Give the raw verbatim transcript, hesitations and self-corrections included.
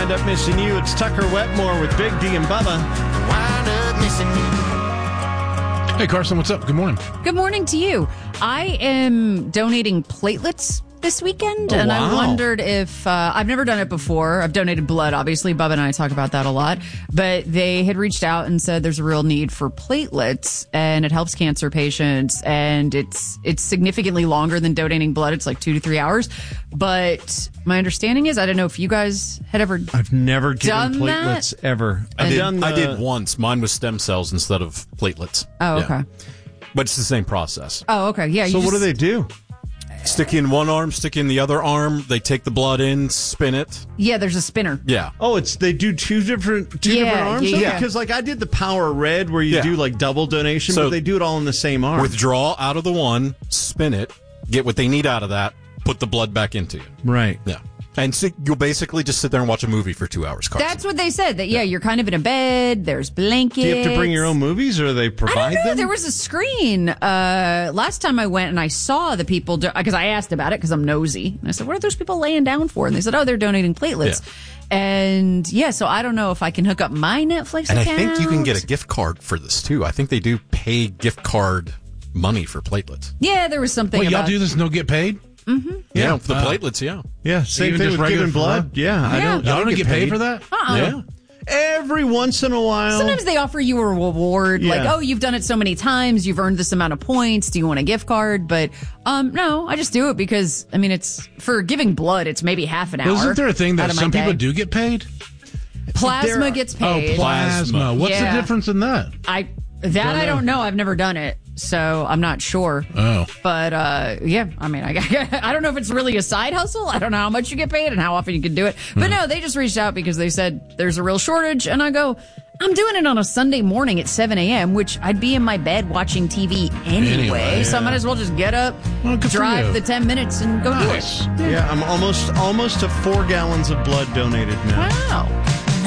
Wind Up Missing You. It's Tucker Wetmore with Big D and Bubba. Wind Up Missing You. Hey, Carson, what's up? Good morning. Good morning to you. I am donating platelets this weekend, Oh, and wow. I wondered if uh, I've never done it before. I've donated blood, obviously. Bubba and I talk about that a lot. But they had reached out and said there's a real need for platelets, and it helps cancer patients, and it's it's significantly longer than donating blood. It's like two to three hours. But my understanding is, I don't know if you guys had ever I've never given done platelets that? ever. I I've did, done the, I did once. Mine was stem cells instead of platelets. Oh, Yeah. okay. But it's the same process. Oh, okay. Yeah. So you what do just- they do? Stick you in one arm, stick you in the other arm. They take the blood in, spin it. Yeah, there's a spinner. Yeah. Oh, it's they do two different two Yeah, different arms. yeah, yeah. Because like I did the Power Red where you Yeah. do like double donation, So- but they do it all in the same arm. Withdraw out of the one, spin it, get what they need out of that, put the blood back into you. right. Yeah. And so you'll basically just sit there and watch a movie for two hours, Carson. That's what they said. That yeah, you're kind of in a bed. There's blankets. Do you have to bring your own movies, or do they I provide don't know. them? There was a screen uh, last time I went, and I saw the people because I asked about it because I'm nosy. And I said, "What are those people laying down for?" And they said, "Oh, they're donating platelets." And yeah, so I don't know if I can hook up my Netflix and account. I think you can get a gift card for this, too. I think they do pay gift card money for platelets. Yeah, there was something. Wait, y'all about do this no get paid? Yeah, for the Uh, platelets, yeah. yeah, same Even thing just with regular giving blood. blood? Yeah, I Yeah. don't. Y'all I don't get paid for that? Uh-uh. Yeah. Every once in a while. Sometimes they offer you a reward, like, Yeah. "Oh, you've done it so many times, you've earned this amount of points. Do you want a gift card?" But um, no, I just do it because I mean, it's for giving blood. It's maybe half an hour. Isn't there a thing out that of my some people day. do get paid? Plasma There- gets Oh, paid. plasma. What's Yeah. the difference in that? I that I don't know. I've never done it, so I'm not sure. Oh. But uh, yeah, I mean, I, I don't know if it's really a side hustle. I don't know how much you get paid and how often you can do it. But no, they just reached out because they said there's a real shortage, and I go, I'm doing it on a Sunday morning at seven a.m., which I'd be in my bed watching T V anyway. Anyway, So I yeah. might as well just get up, Well, good for drive you. the ten minutes, and go Nice. do it. Yeah, I'm almost almost to four gallons of blood donated now. Wow.